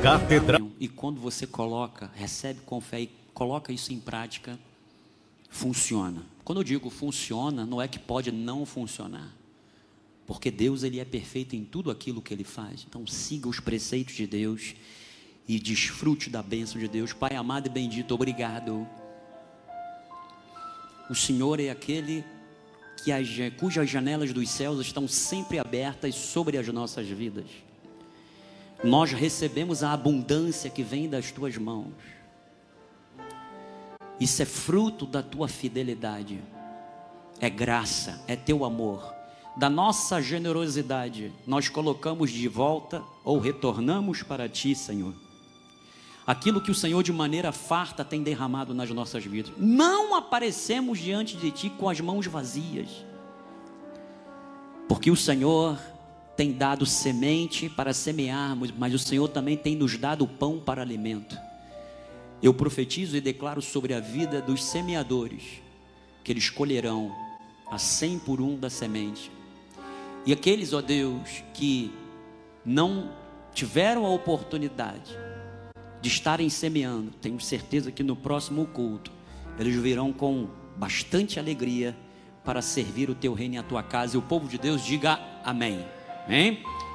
Catedral. E quando você coloca, recebe com fé e coloca isso em prática, funciona. Quando eu digo funciona, não é que pode não funcionar, porque Deus, Ele é perfeito em tudo aquilo que Ele faz. Então siga os preceitos de Deus e desfrute da bênção de Deus. Pai amado e bendito, obrigado. O Senhor é aquele cujas janelas dos céus estão sempre abertas sobre as nossas vidas. Nós recebemos a abundância que vem das tuas mãos. Isso é fruto da tua fidelidade, é graça, é teu amor. Da nossa generosidade, nós colocamos de volta ou retornamos para ti, Senhor, aquilo que o Senhor de maneira farta tem derramado nas nossas vidas. Não aparecemos diante de ti com as mãos vazias, porque o Senhor tem dado semente para semearmos, mas o Senhor também tem nos dado pão para alimento. Eu profetizo e declaro sobre a vida dos semeadores, que eles colherão a 100 por 1 da semente. E aqueles, ó Deus, que não tiveram a oportunidade de estarem semeando, tenho certeza que no próximo culto eles virão com bastante alegria para servir o teu reino e a tua casa. E o povo de Deus diga amém. Amém?